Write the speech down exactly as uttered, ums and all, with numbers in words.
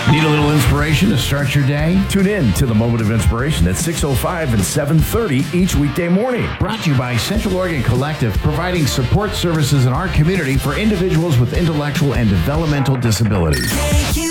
Need a little inspiration to start your day? Tune in to the Moment of Inspiration at six oh five and seven thirty each weekday morning. Brought to you by Central Oregon Collective, providing support services in our community for individuals with intellectual and developmental disabilities.